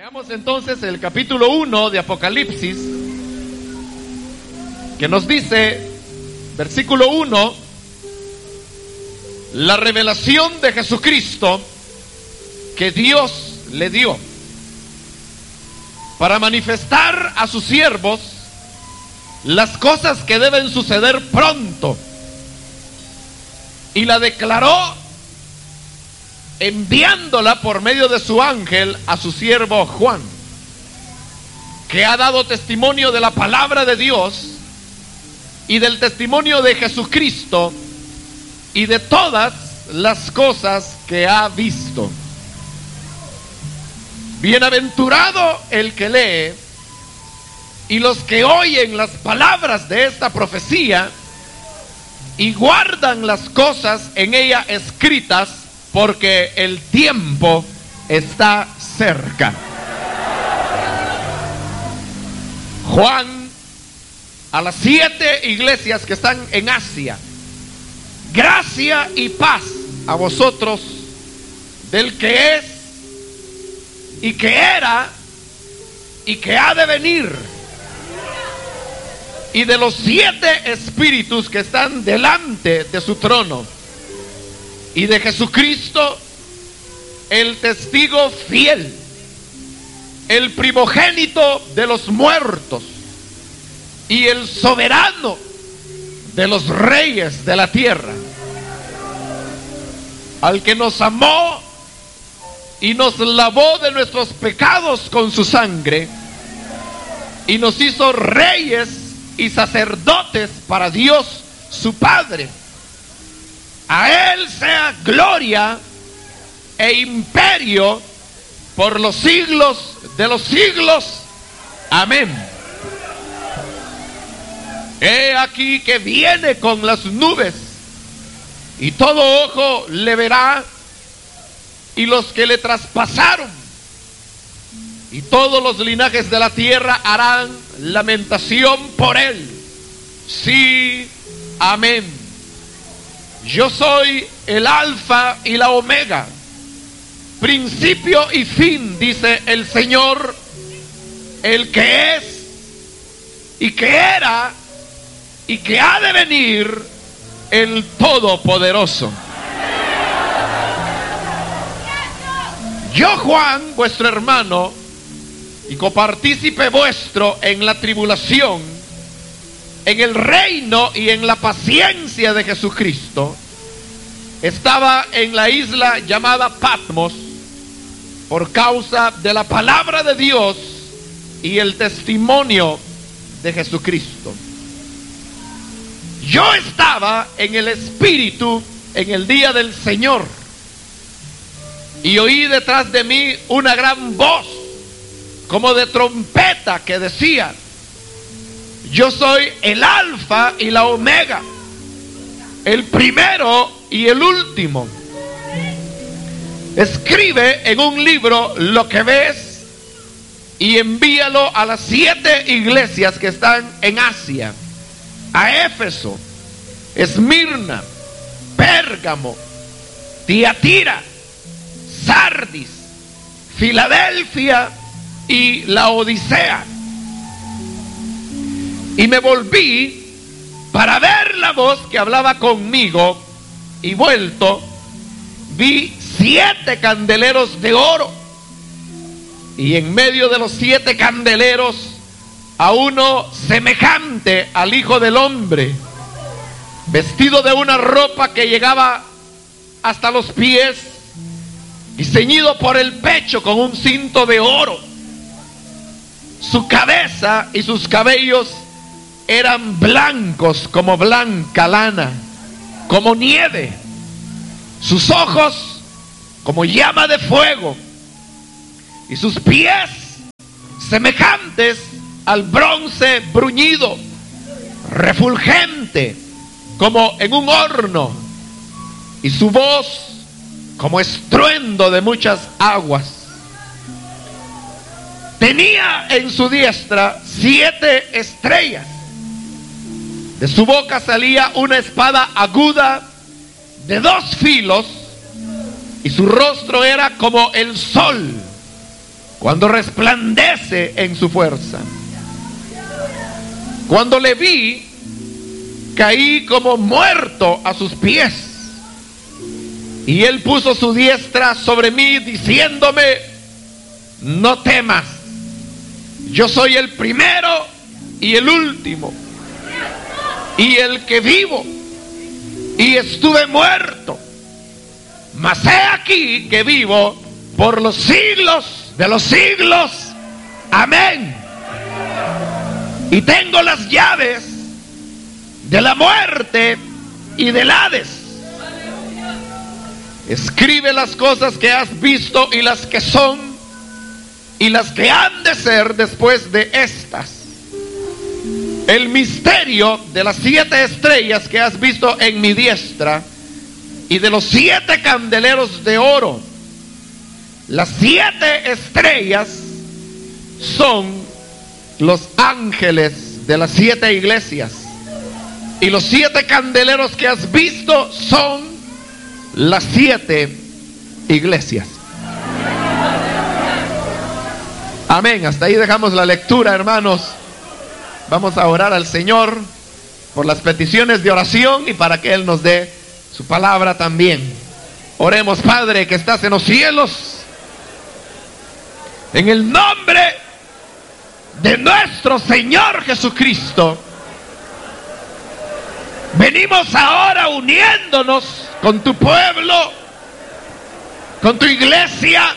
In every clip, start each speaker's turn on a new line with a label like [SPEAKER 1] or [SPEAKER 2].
[SPEAKER 1] Veamos entonces el capítulo 1 de Apocalipsis, que nos dice, versículo 1, la revelación de Jesucristo que Dios le dio para manifestar a sus siervos las cosas que deben suceder pronto, y la declaró enviándola por medio de su ángel a su siervo Juan, que ha dado testimonio de la palabra de Dios y del testimonio de Jesucristo y de todas las cosas que ha visto. Bienaventurado el que lee y los que oyen las palabras de esta profecía y guardan las cosas en ella escritas, porque el tiempo está cerca. Juan, a las 7 iglesias que están en Asia: gracia y paz a vosotros del que es y que era y que ha de venir, y de los 7 espíritus que están delante de su trono, y de Jesucristo, el testigo fiel, el primogénito de los muertos y el soberano de los reyes de la tierra, al que nos amó y nos lavó de nuestros pecados con su sangre y nos hizo reyes y sacerdotes para Dios su Padre. A Él sea gloria e imperio por los siglos de los siglos. Amén. He aquí que viene con las nubes, y todo ojo le verá, y los que le traspasaron, y todos los linajes de la tierra harán lamentación por él. Sí, amén. Yo soy el alfa y la omega, principio y fin, dice el Señor, el que es y que era y que ha de venir, el Todopoderoso. Yo, Juan, vuestro hermano y copartícipe vuestro en la tribulación, en el reino y en la paciencia de Jesucristo, estaba en la isla llamada Patmos por causa de la palabra de Dios y el testimonio de Jesucristo. Yo estaba en el Espíritu en el día del Señor, y oí detrás de mí una gran voz como de trompeta que decía: yo soy el alfa y la omega, el primero y el último. Escribe en un libro lo que ves y envíalo a las 7 iglesias que están en Asia: a Éfeso, Esmirna, Pérgamo, Tiatira, Sardis, Filadelfia y Laodicea. Y me volví para ver la voz que hablaba conmigo, y vuelto vi 7 candeleros de oro, y en medio de los 7 candeleros a uno semejante al Hijo del Hombre, vestido de una ropa que llegaba hasta los pies y ceñido por el pecho con un cinto de oro. Su cabeza y sus cabellos eran blancos como blanca lana, como nieve. Sus ojos como llama de fuego, y sus pies semejantes al bronce bruñido, refulgente como en un horno, y su voz como estruendo de muchas aguas. Tenía en su diestra 7 estrellas. De su boca salía una espada aguda de 2 filos, y su rostro era como el sol, cuando resplandece en su fuerza. Cuando le vi, caí como muerto a sus pies. Y él puso su diestra sobre mí, diciéndome: no temas, yo soy el primero y el último, y el que vivo, y estuve muerto, mas he aquí que vivo por los siglos de los siglos. Amén. Y tengo las llaves de la muerte y del Hades. Escribe las cosas que has visto y las que son y las que han de ser después de estas. El misterio de las 7 estrellas que has visto en mi diestra y de los 7 candeleros de oro. Las 7 estrellas son los ángeles de las 7 iglesias. Y los 7 candeleros que has visto son las 7 iglesias. Amén. Hasta ahí dejamos la lectura, hermanos. Vamos a orar al Señor por las peticiones de oración y para que Él nos dé su palabra también. Oremos. Padre que estás en los cielos, en el nombre de nuestro Señor Jesucristo, venimos ahora uniéndonos con tu pueblo, con tu iglesia,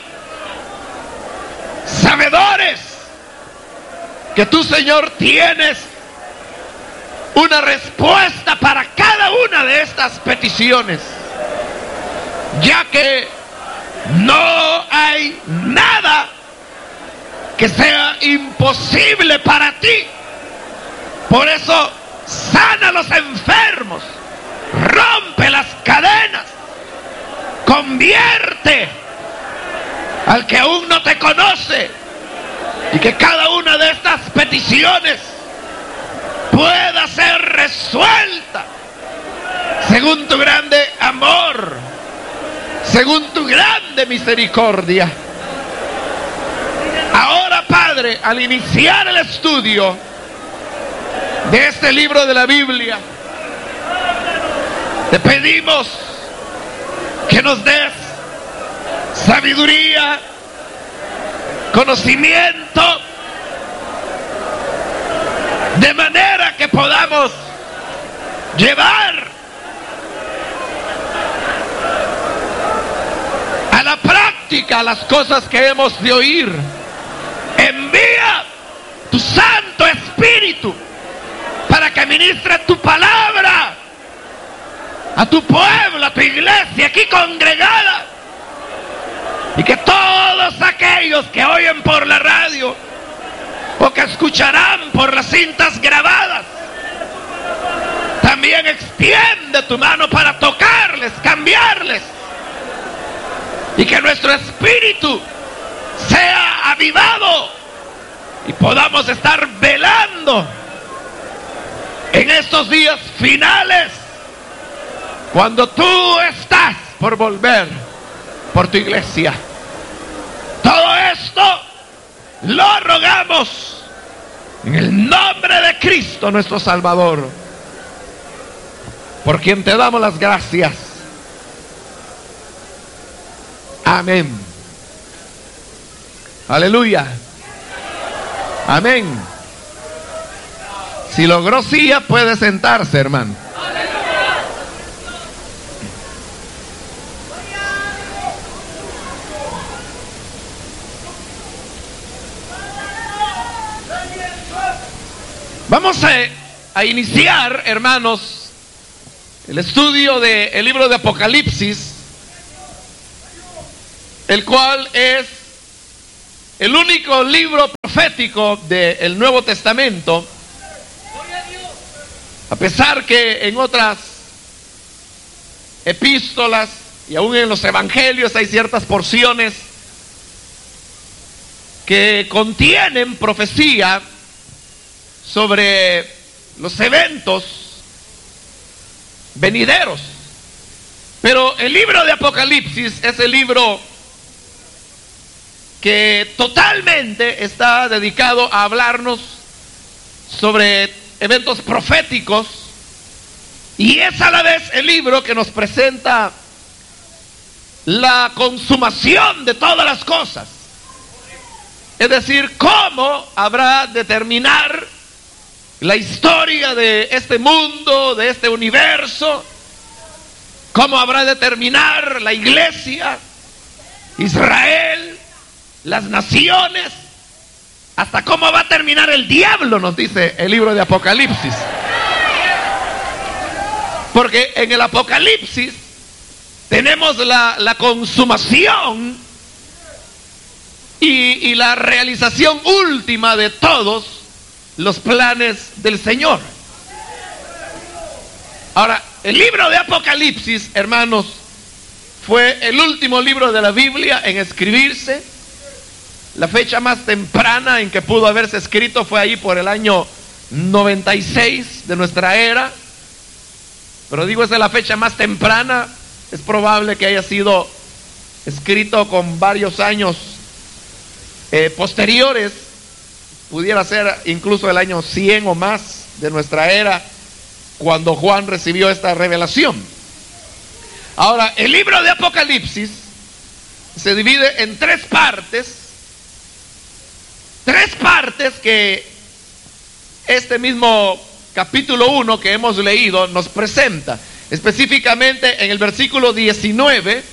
[SPEAKER 1] sabedores que tú, Señor, tienes una respuesta para cada una de estas peticiones, ya que no hay nada que sea imposible para ti. Por eso, sana a los enfermos, rompe las cadenas, convierte al que aún no te conoce, y que cada una de estas peticiones pueda ser resuelta según tu grande amor, según tu grande misericordia. Ahora, Padre, al iniciar el estudio de este libro de la Biblia, te pedimos que nos des sabiduría, conocimiento, de manera que podamos llevar a la práctica las cosas que hemos de oír. Envía tu Santo Espíritu para que ministre tu palabra a tu pueblo, a tu iglesia aquí congregada, y que todos aquellos que oyen por la radio o que escucharán por las cintas grabadas, también extiende tu mano para tocarles, cambiarles, y que nuestro espíritu sea avivado y podamos estar velando en estos días finales, cuando tú estás por volver por tu iglesia. Todo esto lo rogamos en el nombre de Cristo nuestro Salvador, por quien te damos las gracias. Amén. Aleluya. Amén. Si logró silla, puede sentarse, hermano. Vamos a iniciar, hermanos, el estudio del libro de Apocalipsis, el cual es el único libro profético del Nuevo Testamento, a pesar que en otras epístolas y aún en los evangelios hay ciertas porciones que contienen profecía sobre los eventos venideros. Pero el libro de Apocalipsis es el libro que totalmente está dedicado a hablarnos sobre eventos proféticos, y es a la vez el libro que nos presenta la consumación de todas las cosas. Es decir, cómo habrá de terminar la historia de este mundo, de este universo, cómo habrá de terminar la iglesia, Israel, las naciones, hasta cómo va a terminar el diablo, nos dice el libro de Apocalipsis. Porque en el Apocalipsis tenemos la consumación y la realización última de todos los planes del Señor. Ahora, el libro de Apocalipsis, hermanos, fue el último libro de la Biblia en escribirse. La fecha más temprana en que pudo haberse escrito fue ahí por el año 96 de nuestra era. Pero digo, esa es la fecha más temprana. Es probable que haya sido escrito con varios años posteriores. Pudiera ser incluso el año 100 o más de nuestra era, cuando Juan recibió esta revelación. Ahora, el libro de Apocalipsis se divide en tres partes que este mismo capítulo 1 que hemos leído nos presenta. Específicamente en el versículo 19,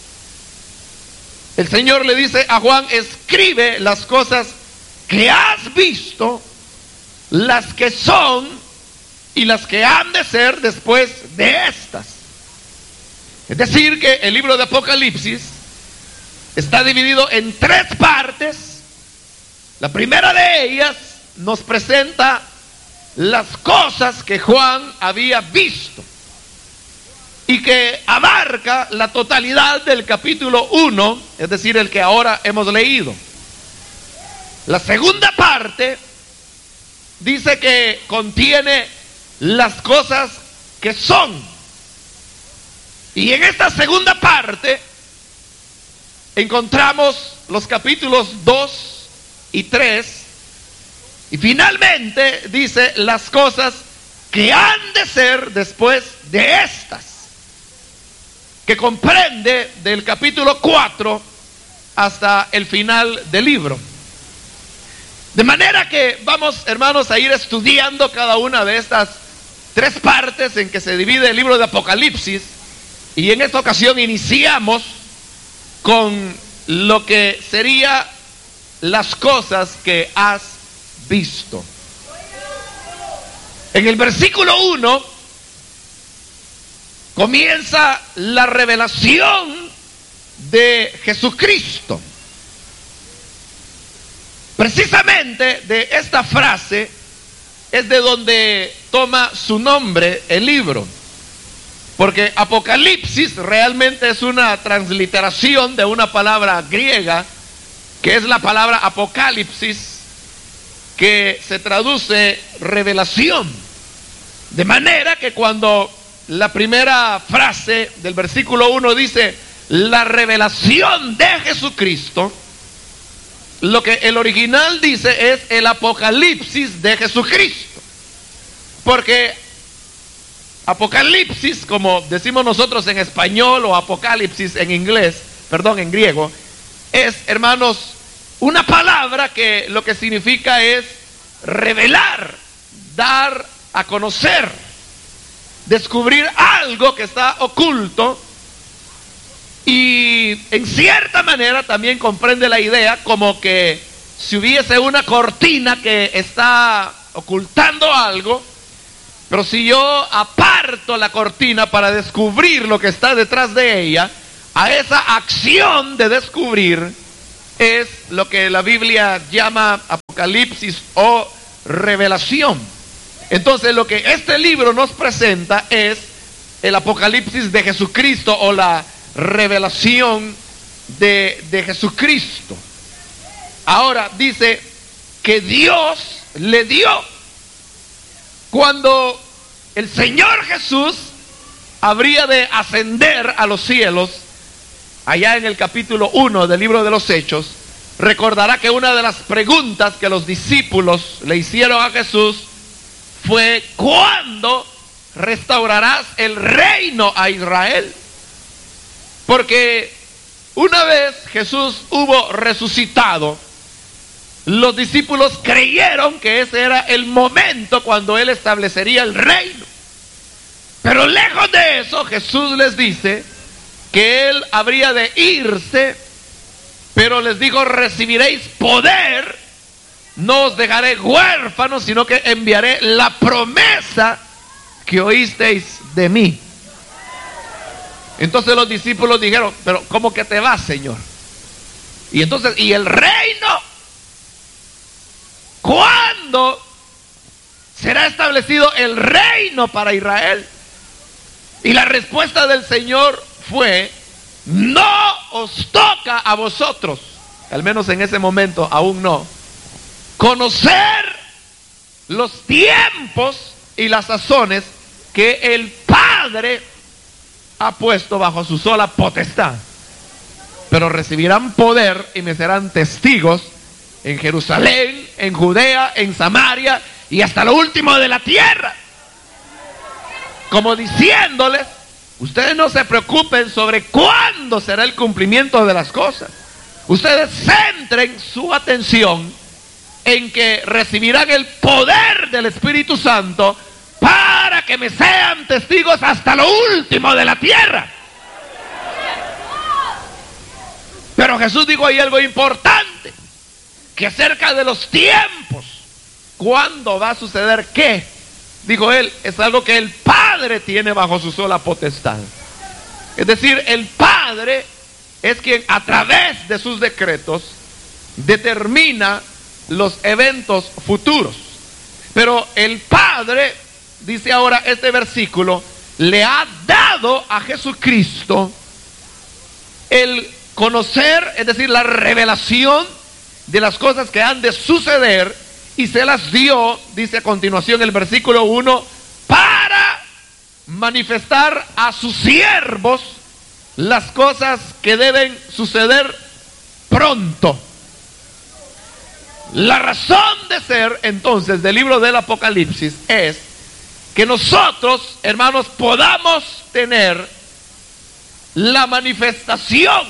[SPEAKER 1] el Señor le dice a Juan: escribe las cosas que has visto, las que son y las que han de ser después de estas. Es decir, que el libro de Apocalipsis está dividido en tres partes. La primera de ellas nos presenta las cosas que Juan había visto y que abarca la totalidad del capítulo 1, es decir, el que ahora hemos leído. La segunda parte dice que contiene las cosas que son. Y en esta segunda parte encontramos los capítulos 2 y 3. Y finalmente dice las cosas que han de ser después de estas, que comprende del capítulo 4 hasta el final del libro. De manera que vamos, hermanos, a ir estudiando cada una de estas tres partes en que se divide el libro de Apocalipsis. Y en esta ocasión iniciamos con lo que sería las cosas que has visto. En el versículo 1 comienza la revelación de Jesucristo. Precisamente de esta frase es de donde toma su nombre el libro, porque Apocalipsis realmente es una transliteración de una palabra griega que es la palabra apocalipsis, que se traduce revelación. De manera que cuando la primera frase del versículo 1 dice la revelación de Jesucristo, lo que el original dice es el apocalipsis de Jesucristo. Porque apocalipsis, como decimos nosotros en español, o apocalipsis en inglés, perdón, en griego, es, hermanos, una palabra que lo que significa es revelar, dar a conocer, descubrir algo que está oculto. Y en cierta manera también comprende la idea como que si hubiese una cortina que está ocultando algo, pero si yo aparto la cortina para descubrir lo que está detrás de ella, a esa acción de descubrir es lo que la Biblia llama apocalipsis o revelación. Entonces lo que este libro nos presenta es el apocalipsis de Jesucristo, o la revelación de Jesucristo. Ahora dice que Dios le dio. Cuando el Señor Jesús habría de ascender a los cielos, allá en el capítulo 1 del libro de los Hechos, recordará que una de las preguntas que los discípulos le hicieron a Jesús fue: ¿cuándo restaurarás el reino a Israel? Porque una vez Jesús hubo resucitado, los discípulos creyeron que ese era el momento cuando Él establecería el reino. Pero lejos de eso, Jesús les dice que Él habría de irse, pero les dijo: recibiréis poder, no os dejaré huérfanos, sino que enviaré la promesa que oísteis de mí. Entonces los discípulos dijeron: pero ¿cómo que te vas, Señor? Y entonces, ¿y el reino? ¿Cuándo será establecido el reino para Israel? Y la respuesta del Señor fue: no os toca a vosotros, al menos en ese momento aún no, conocer los tiempos y las sazones que el Padre ha puesto bajo su sola potestad. Pero recibirán poder y me serán testigos en Jerusalén, en Judea, en Samaria y hasta lo último de la tierra. Como diciéndoles: ustedes no se preocupen sobre cuándo será el cumplimiento de las cosas. Ustedes centren su atención en que recibirán el poder del Espíritu Santo para que me sean testigos hasta lo último de la tierra. Pero Jesús dijo ahí algo importante, que acerca de los tiempos, ¿cuándo va a suceder qué? Dijo Él, es algo que el Padre tiene bajo su sola potestad. Es decir, el Padre es quien a través de sus decretos determina los eventos futuros. Pero el Padre, dice ahora este versículo, le ha dado a Jesucristo el conocer, es decir, la revelación de las cosas que han de suceder, y se las dio, dice a continuación el versículo 1, para manifestar a sus siervos las cosas que deben suceder pronto. La razón de ser entonces del libro del Apocalipsis es que nosotros, hermanos, podamos tener la manifestación.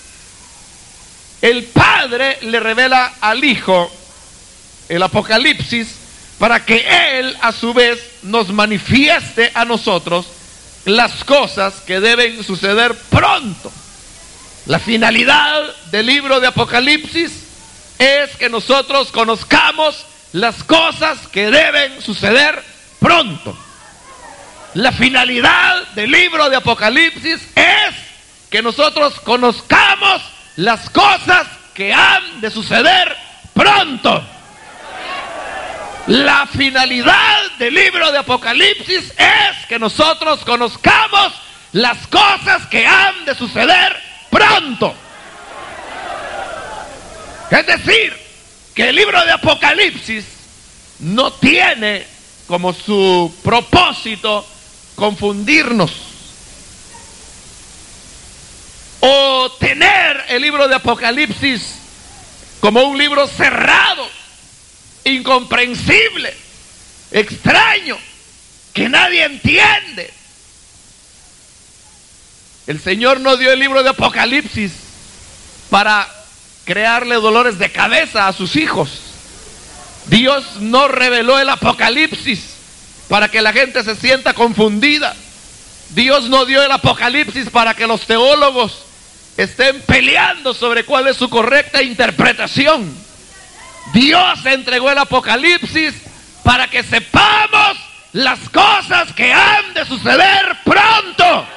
[SPEAKER 1] El Padre le revela al Hijo el Apocalipsis para que Él a su vez nos manifieste a nosotros las cosas que deben suceder pronto. La finalidad del libro de Apocalipsis es que nosotros conozcamos las cosas que deben suceder pronto. La finalidad del libro de Apocalipsis es que nosotros conozcamos las cosas que han de suceder pronto. La finalidad del libro de Apocalipsis es que nosotros conozcamos las cosas que han de suceder pronto. Es decir, que el libro de Apocalipsis no tiene como su propósito confundirnos o tener el libro de Apocalipsis como un libro cerrado, incomprensible, extraño, que nadie entiende. El Señor no dio el libro de Apocalipsis para crearle dolores de cabeza a sus hijos. Dios no reveló el Apocalipsis para que la gente se sienta confundida. Dios no dio el Apocalipsis para que los teólogos estén peleando sobre cuál es su correcta interpretación. Dios entregó el Apocalipsis para que sepamos las cosas que han de suceder pronto.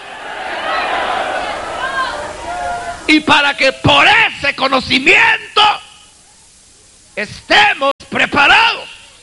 [SPEAKER 1] Y para que por ese conocimiento estemos preparados.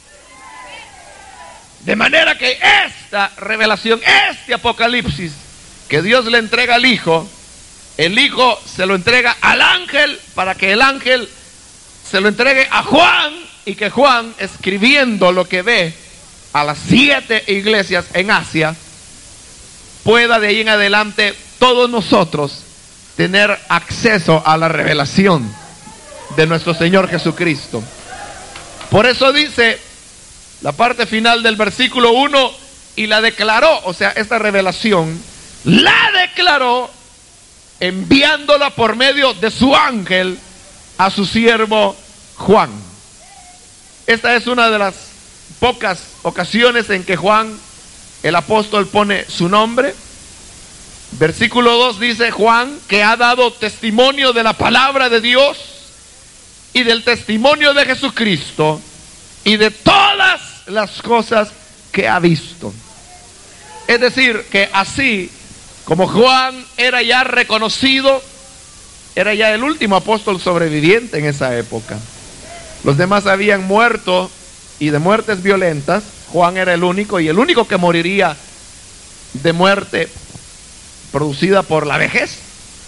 [SPEAKER 1] De manera que esta revelación, este Apocalipsis que Dios le entrega al Hijo, el Hijo se lo entrega al ángel para que el ángel se lo entregue a Juan, y que Juan, escribiendo lo que ve a las 7 iglesias en Asia, pueda de ahí en adelante todos nosotros tener acceso a la revelación de nuestro Señor Jesucristo. Por eso dice la parte final del versículo 1, y la declaró, o sea, esta revelación la declaró enviándola por medio de su ángel a su siervo Juan. Esta es una de las pocas ocasiones en que Juan, el apóstol, pone su nombre. Versículo 2 dice: Juan, que ha dado testimonio de la palabra de Dios y del testimonio de Jesucristo y de todas las cosas que ha visto. Es decir, que así como Juan era ya reconocido, era ya el último apóstol sobreviviente en esa época. Los demás habían muerto, y de muertes violentas. Juan era el único, y el único que moriría de muerte producida por la vejez.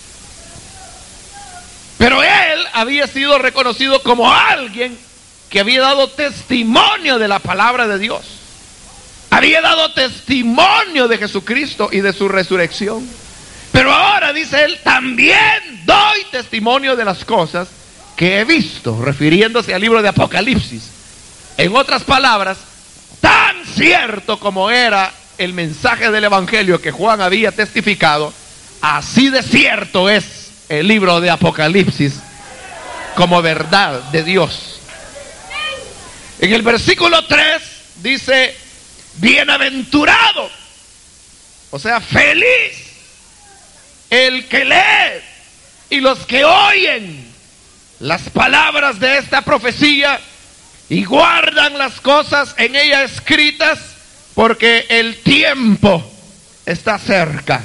[SPEAKER 1] Pero él había sido reconocido como alguien que había dado testimonio de la palabra de Dios. Había dado testimonio de Jesucristo y de su resurrección. Pero ahora, dice él, también doy testimonio de las cosas que he visto, refiriéndose al libro de Apocalipsis. En otras palabras, tan cierto como era el mensaje del Evangelio que Juan había testificado, así de cierto es el libro de Apocalipsis como verdad de Dios. En el versículo 3 dice: bienaventurado, o sea, feliz el que lee y los que oyen las palabras de esta profecía y guardan las cosas en ella escritas, porque el tiempo está cerca.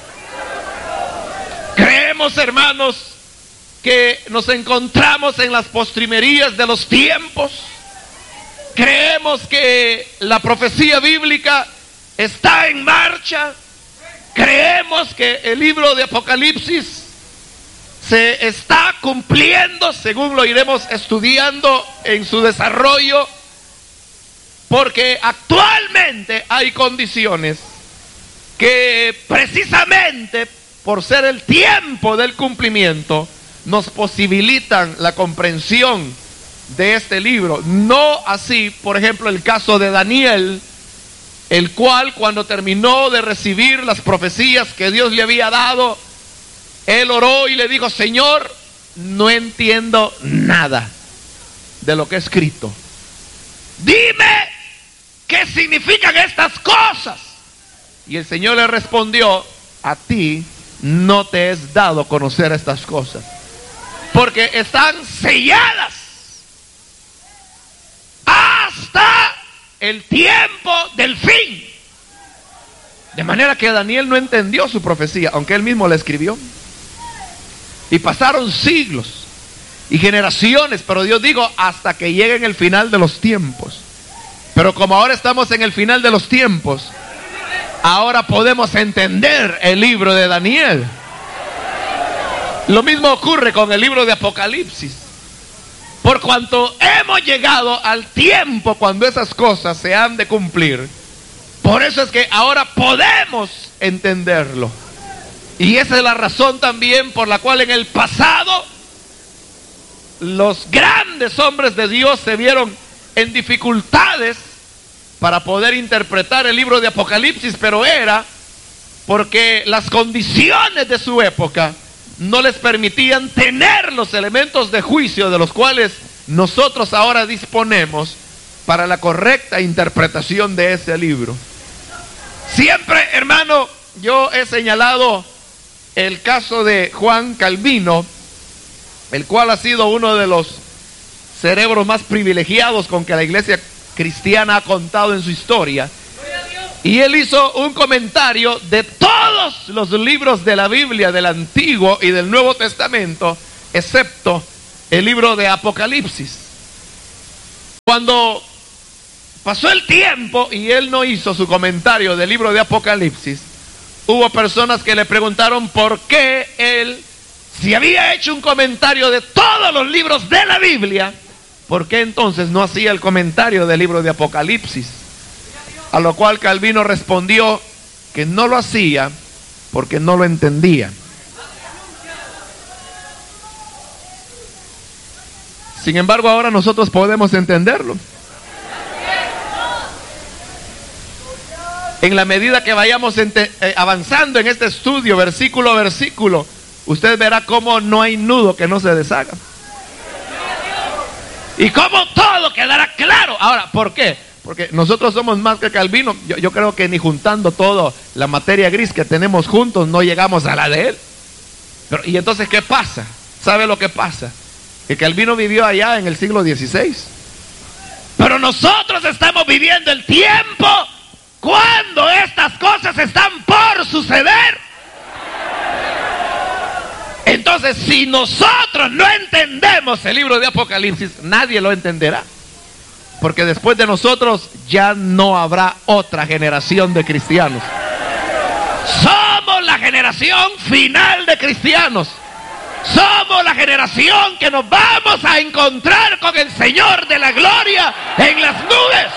[SPEAKER 1] Creemos, hermanos, que nos encontramos en las postrimerías de los tiempos. Creemos que la profecía bíblica está en marcha. Creemos que el libro de Apocalipsis se está cumpliendo, según lo iremos estudiando en su desarrollo, porque actualmente hay condiciones que precisamente por ser el tiempo del cumplimiento nos posibilitan la comprensión de este libro. No así, por ejemplo, el caso de Daniel, el cual, cuando terminó de recibir las profecías que Dios le había dado, él oró y le dijo: Señor, no entiendo nada de lo que he escrito. Dime qué significan estas cosas. Y el Señor le respondió: a ti no te es dado conocer estas cosas, porque están selladas hasta el tiempo del fin. De manera que Daniel no entendió su profecía, aunque él mismo la escribió. Y pasaron siglos y generaciones, pero Dios dijo: hasta que llegue el final de los tiempos. Pero como ahora estamos en el final de los tiempos, ahora podemos entender el libro de Daniel. Lo mismo ocurre con el libro de Apocalipsis. Por cuanto hemos llegado al tiempo cuando esas cosas se han de cumplir, por eso es que ahora podemos entenderlo. Y esa es la razón también por la cual en el pasado los grandes hombres de Dios se vieron en dificultades para poder interpretar el libro de Apocalipsis, pero era porque las condiciones de su época no les permitían tener los elementos de juicio de los cuales nosotros ahora disponemos para la correcta interpretación de ese libro. Siempre, hermano, yo he señalado el caso de Juan Calvino, el cual ha sido uno de los cerebros más privilegiados con que la iglesia cristiana ha contado en su historia. Y él hizo un comentario de todos los libros de la Biblia, del Antiguo y del Nuevo Testamento, excepto el libro de Apocalipsis. Cuando pasó el tiempo y él no hizo su comentario del libro de Apocalipsis, hubo personas que le preguntaron por qué él, si había hecho un comentario de todos los libros de la Biblia, ¿por qué entonces no hacía el comentario del libro de Apocalipsis? A lo cual Calvino respondió que no lo hacía porque no lo entendía. Sin embargo, ahora nosotros podemos entenderlo. En la medida que vayamos avanzando en este estudio, versículo a versículo, usted verá cómo no hay nudo que no se deshaga. Y cómo todo quedará claro. Ahora, ¿por qué? Porque nosotros somos más que Calvino. Yo creo que ni juntando toda la materia gris que tenemos juntos, no llegamos a la de él. Pero, ¿y entonces qué pasa? ¿Sabe lo que pasa? Que Calvino vivió allá en el siglo XVI. Pero nosotros estamos viviendo el tiempo cuando estas cosas están por suceder. Entonces, si nosotros no entendemos el libro de Apocalipsis, nadie lo entenderá. Porque después de nosotros ya no habrá otra generación de cristianos. Somos la generación final de cristianos. Somos la generación que nos vamos a encontrar con el Señor de la gloria en las nubes.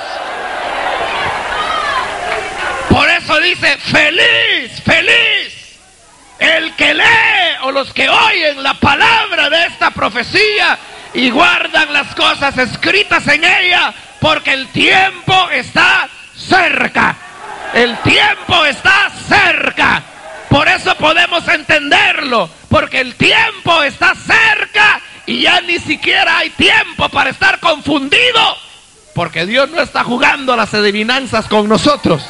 [SPEAKER 1] Por eso dice, feliz, feliz el que lee o los que oyen la palabra de esta profecía y guardan las cosas escritas en ella, porque el tiempo está cerca. El tiempo está cerca. Por eso podemos entenderlo, porque el tiempo está cerca y ya ni siquiera hay tiempo para estar confundido, porque Dios no está jugando a las adivinanzas con nosotros.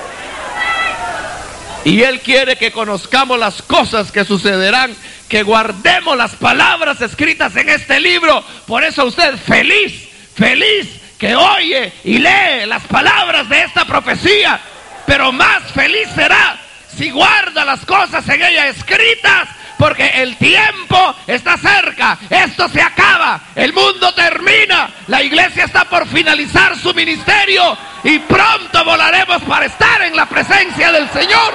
[SPEAKER 1] Y Él quiere que conozcamos las cosas que sucederán, que guardemos las palabras escritas en este libro. Por eso usted feliz, feliz que oye y lee las palabras de esta profecía, pero más feliz será si guarda las cosas en ella escritas, porque el tiempo está cerca, esto se acaba, el mundo termina, la iglesia está por finalizar su ministerio y pronto volaremos para estar en la presencia del Señor.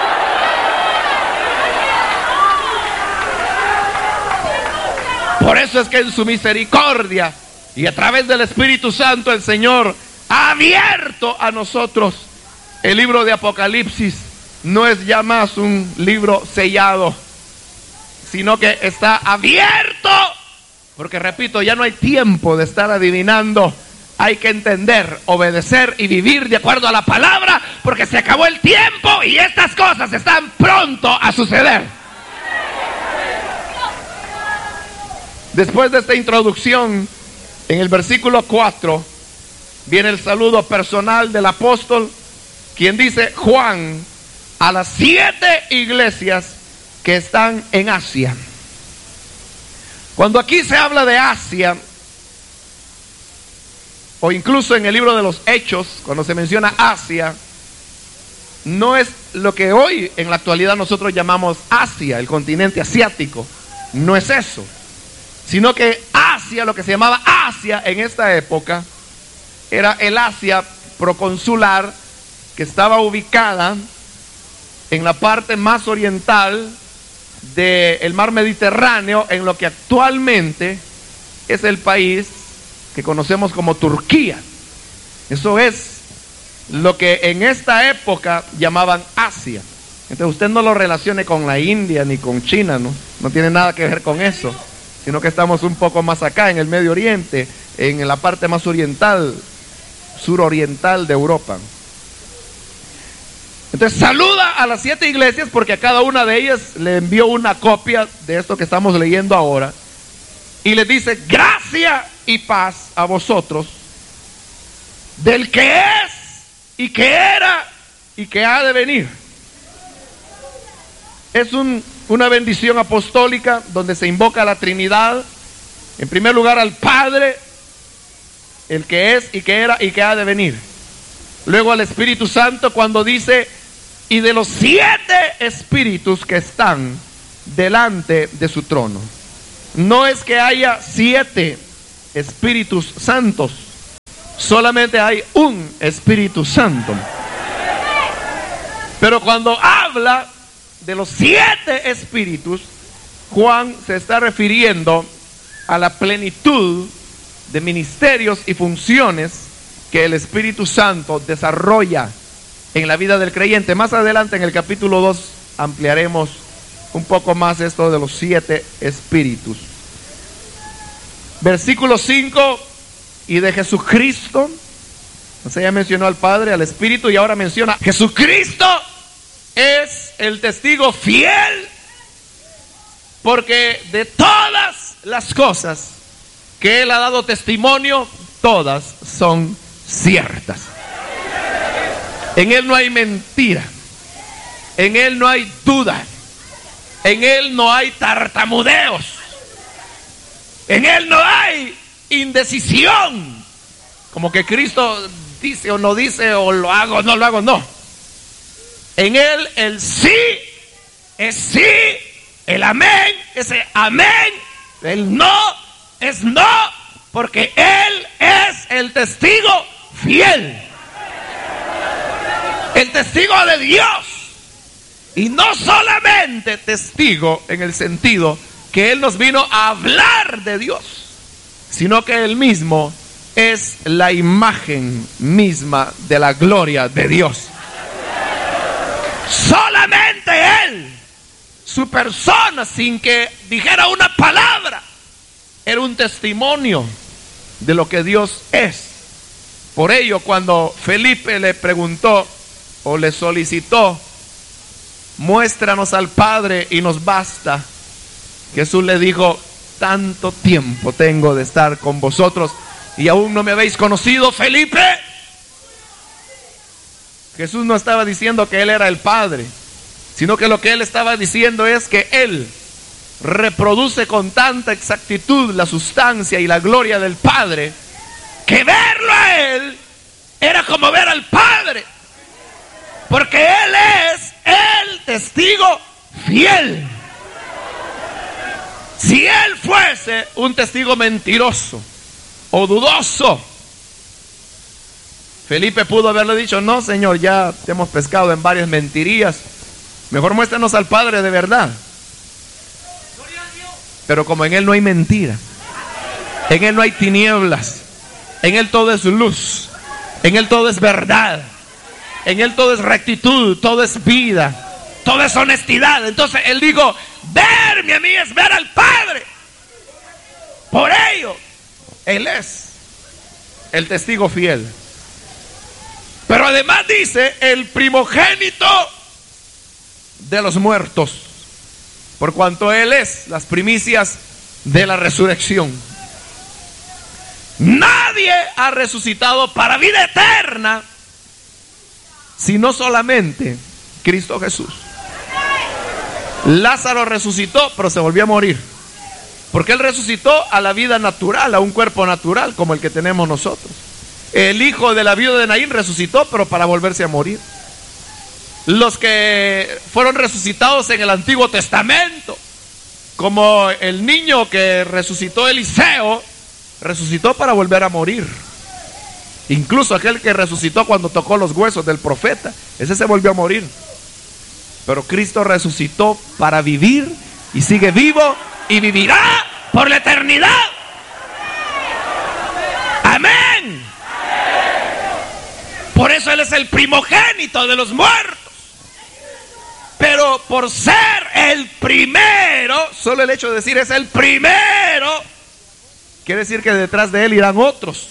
[SPEAKER 1] Por eso es que en su misericordia y a través del Espíritu Santo el Señor ha abierto a nosotros el libro de Apocalipsis. No es ya más un libro sellado, sino que está abierto, porque repito, ya no hay tiempo de estar adivinando. Hay que entender, obedecer y vivir de acuerdo a la palabra, porque se acabó el tiempo y estas cosas están pronto a suceder. Después de esta introducción, en el versículo 4, viene el saludo personal del apóstol, quien dice: Juan, a las 7 iglesias que están en Asia. Cuando aquí se habla de Asia, o incluso en el libro de los Hechos, cuando se menciona Asia, no es lo que hoy en la actualidad nosotros llamamos Asia, el continente asiático. No es eso, sino que Asia, lo que se llamaba Asia en esta época, era el Asia proconsular, que estaba ubicada en la parte más oriental del mar Mediterráneo, en lo que actualmente es el país que conocemos como Turquía. Eso es lo que en esta época llamaban Asia. Entonces usted no lo relacione con la India ni con China, no tiene nada que ver con eso, sino que estamos un poco más acá en el Medio Oriente, en la parte más oriental, suroriental de Europa. Entonces saluda a las 7 iglesias, porque a cada una de ellas le envió una copia de esto que estamos leyendo ahora, y les dice: gracia y paz a vosotros, del que es y que era y que ha de venir. Es una bendición apostólica donde se invoca a la Trinidad. En primer lugar al Padre, el que es y que era y que ha de venir. Luego al Espíritu Santo, cuando dice: y de los 7 espíritus que están delante de su trono. No es que haya 7 espíritus santos, solamente hay un Espíritu Santo. Pero cuando habla de los 7 espíritus, Juan se está refiriendo a la plenitud de ministerios y funciones que el Espíritu Santo desarrolla en la vida del creyente. Más adelante en el capítulo 2 ampliaremos un poco más esto de los 7 espíritus. Versículo 5, y de Jesucristo. O sea, ya mencionó al Padre, al Espíritu, y ahora menciona Jesucristo es el testigo fiel, porque de todas las cosas que Él ha dado testimonio, todas son ciertas. En Él no hay mentira, en Él no hay duda, en Él no hay tartamudeos, en Él no hay indecisión, como que Cristo dice o no dice, o lo hago o no lo hago, no. En Él el sí es sí, el amén es el amén, el no es no, porque Él es el testigo fiel, el testigo de Dios. Y no solamente testigo en el sentido que Él nos vino a hablar de Dios, sino que Él mismo es la imagen misma de la gloria de Dios. Solamente Él, su persona, sin que dijera una palabra, era un testimonio de lo que Dios es. Por ello, cuando Felipe le preguntó o le solicitó, muéstranos al Padre y nos basta, Jesús le dijo, tanto tiempo tengo de estar con vosotros y aún no me habéis conocido, Felipe. Jesús no estaba diciendo que Él era el Padre, sino que lo que Él estaba diciendo es que Él reproduce con tanta exactitud la sustancia y la gloria del Padre, que verlo a Él era como ver al Padre, porque Él es el testigo fiel. Si Él fuese un testigo mentiroso o dudoso, Felipe pudo haberle dicho, no Señor, ya te hemos pescado en varias mentirías, mejor muéstranos al Padre de verdad. Pero como en Él no hay mentira, en Él no hay tinieblas, en Él todo es luz, en Él todo es verdad, en Él todo es rectitud, todo es vida, todo es honestidad. Entonces Él dijo, verme a mí es ver al Padre. Por ello, Él es el testigo fiel. Pero además dice, el primogénito de los muertos, por cuanto Él es las primicias de la resurrección. Nadie ha resucitado para vida eterna, sino solamente Cristo Jesús. Lázaro resucitó, pero se volvió a morir, porque Él resucitó a la vida natural, a un cuerpo natural como el que tenemos nosotros. El hijo de la viuda de Naín resucitó, pero para volverse a morir. Los que fueron resucitados en el Antiguo Testamento, como el niño que resucitó Eliseo, resucitó para volver a morir. Incluso aquel que resucitó cuando tocó los huesos del profeta, ese se volvió a morir. Pero Cristo resucitó para vivir y sigue vivo y vivirá por la eternidad. Amén. Por eso Él es el primogénito de los muertos. Pero por ser el primero, solo el hecho de decir es el primero, quiere decir que detrás de Él irán otros.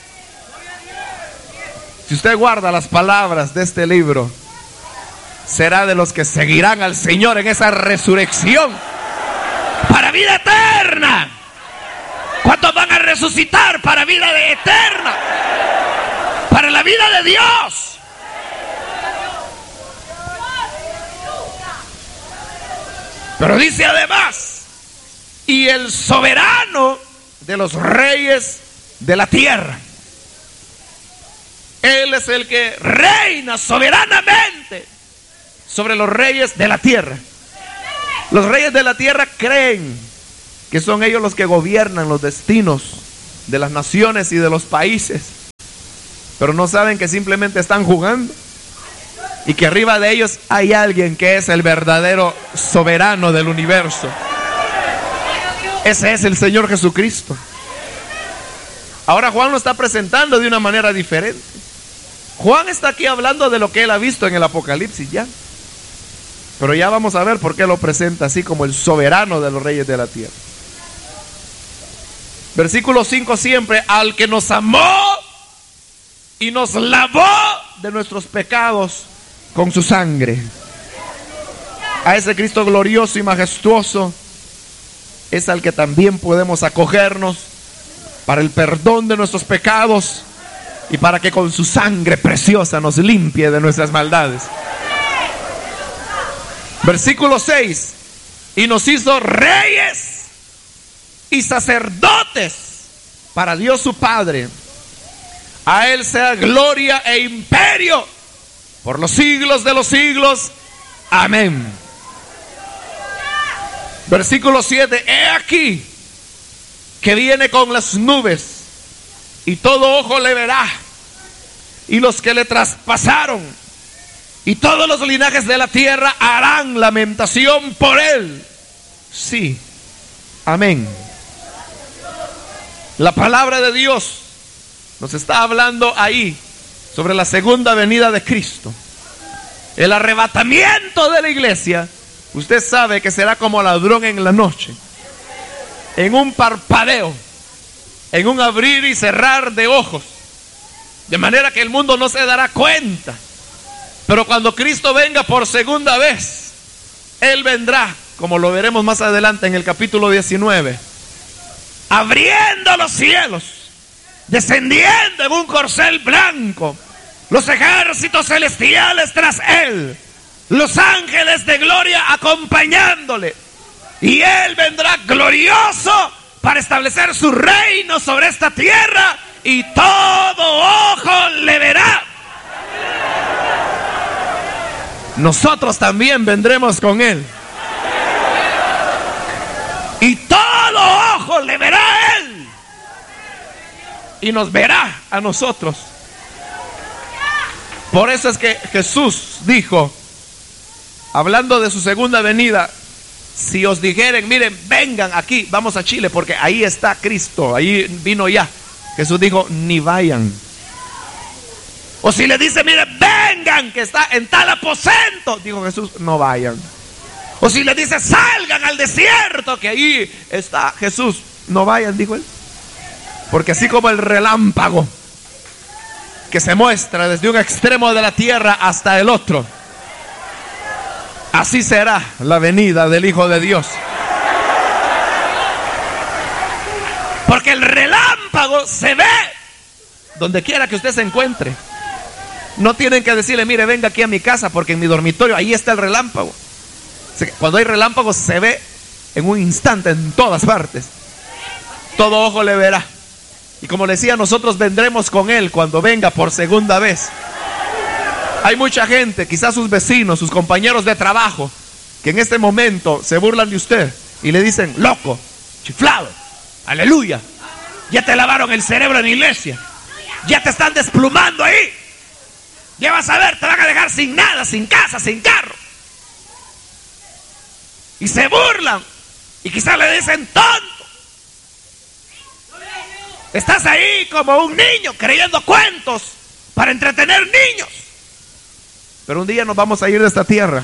[SPEAKER 1] Si usted guarda las palabras de este libro, será de los que seguirán al Señor en esa resurrección para vida eterna. ¿Cuántos van a resucitar para vida eterna? Para la vida de Dios. Pero dice además, y el soberano de los reyes de la tierra. Él es el que reina soberanamente sobre los reyes de la tierra. Los reyes de la tierra creen que son ellos los que gobiernan los destinos de las naciones y de los países, pero no saben que simplemente están jugando y que arriba de ellos hay alguien que es el verdadero soberano del universo. Ese es el Señor Jesucristo. Ahora Juan lo está presentando de una manera diferente. Juan está aquí hablando de lo que él ha visto en el Apocalipsis ya. Pero ya vamos a ver por qué lo presenta así como el soberano de los reyes de la tierra. Versículo 5 siempre, al que nos amó y nos lavó de nuestros pecados con su sangre. A ese Cristo glorioso y majestuoso es al que también podemos acogernos para el perdón de nuestros pecados y para que con su sangre preciosa nos limpie de nuestras maldades. Versículo 6, y nos hizo reyes y sacerdotes para Dios su Padre. A Él sea gloria e imperio por los siglos de los siglos. Amén. Versículo 7, he aquí que viene con las nubes y todo ojo le verá, y los que le traspasaron y todos los linajes de la tierra harán lamentación por él. Sí, amén. La palabra de Dios nos está hablando ahí sobre la segunda venida de Cristo. El arrebatamiento de la iglesia, usted sabe que será como ladrón en la noche, en un parpadeo, en un abrir y cerrar de ojos, de manera que el mundo no se dará cuenta. Pero cuando Cristo venga por segunda vez, Él vendrá, como lo veremos más adelante en el capítulo 19, abriendo los cielos, descendiendo en un corcel blanco, los ejércitos celestiales tras Él, los ángeles de gloria acompañándole, y Él vendrá glorioso para establecer su reino sobre esta tierra, y todo ojo le verá. Nosotros también vendremos con Él, y todo ojo le verá a Él, y nos verá a nosotros. Por eso es que Jesús dijo, hablando de su segunda venida, si os dijeren, miren, vengan aquí, vamos a Chile, porque ahí está Cristo, ahí vino ya. Jesús dijo, ni vayan. O si le dice, miren, vengan, que está en tal aposento, dijo Jesús, no vayan. O si le dice, salgan al desierto, que ahí está Jesús, no vayan, dijo él. Porque así como el relámpago que se muestra desde un extremo de la tierra hasta el otro, así será la venida del Hijo de Dios. Porque el relámpago se ve donde quiera que usted se encuentre. No tienen que decirle, mire, venga aquí a mi casa, porque en mi dormitorio ahí está el relámpago. Cuando hay relámpagos se ve en un instante en todas partes. Todo ojo le verá. Y como le decía, nosotros vendremos con Él cuando venga por segunda vez. Hay mucha gente, quizás sus vecinos, sus compañeros de trabajo, que en este momento se burlan de usted y le dicen, loco, chiflado, aleluya, ya te lavaron el cerebro en la iglesia, ya te están desplumando ahí, ya vas a ver, te van a dejar sin nada, sin casa, sin carro. Y se burlan y quizás le dicen, tonto, estás ahí como un niño creyendo cuentos para entretener niños. Pero un día nos vamos a ir de esta tierra,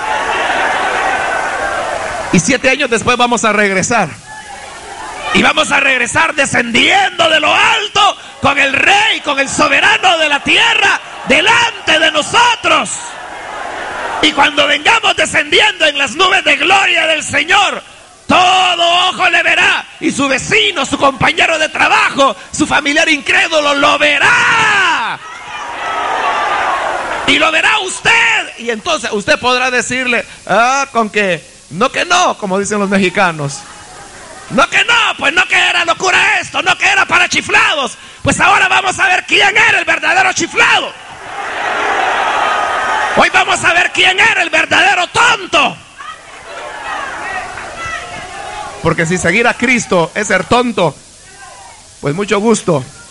[SPEAKER 1] y 7 años después vamos a regresar. Y vamos a regresar descendiendo de lo alto con el Rey, con el soberano de la tierra delante de nosotros. Y cuando vengamos descendiendo en las nubes de gloria del Señor, todo ojo le verá, y su vecino, su compañero de trabajo, su familiar incrédulo lo verá. Y lo verá usted. Y entonces usted podrá decirle, con que no, como dicen los mexicanos. No que no, pues no que era locura esto, no que era para chiflados. Pues ahora vamos a ver quién era el verdadero chiflado. Hoy vamos a ver quién era el verdadero tonto. Porque si seguir a Cristo es ser tonto, pues mucho gusto.